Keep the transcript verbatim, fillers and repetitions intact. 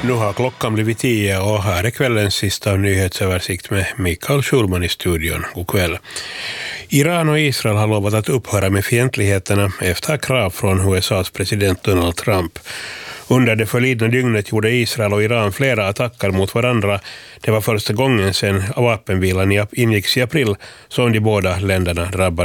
Nu har klockan blivit tio och här är kvällens sista nyhetsöversikt med Mikael Schulman i studion. God kväll. Iran och Israel har lovat att upphöra med fientligheterna efter krav från U S A:s president Donald Trump. Under det förlidna dygnet gjorde Israel och Iran flera attacker mot varandra. Det var första gången sedan vapenvilan ingicks i april som de båda länderna drabbades.